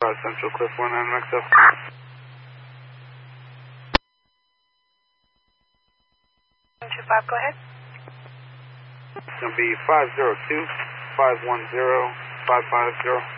Central Cliff 19 Maxwell. Go ahead. It's going to be 502-510-550.